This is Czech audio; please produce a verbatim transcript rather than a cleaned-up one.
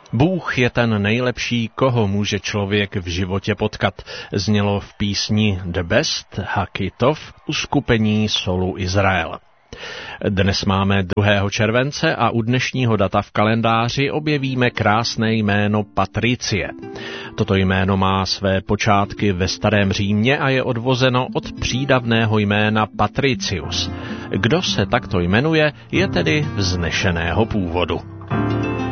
Bůh je ten nejlepší, koho může člověk v životě potkat, znělo v písni The Best Hakitov uskupení Solu Izrael. Dnes máme druhého července a u dnešního data v kalendáři objevíme krásné jméno Patricie. Toto jméno má své počátky ve Starém Římě a je odvozeno od přídavného jména Patricius. Kdo se takto jmenuje, je tedy vznešeného původu.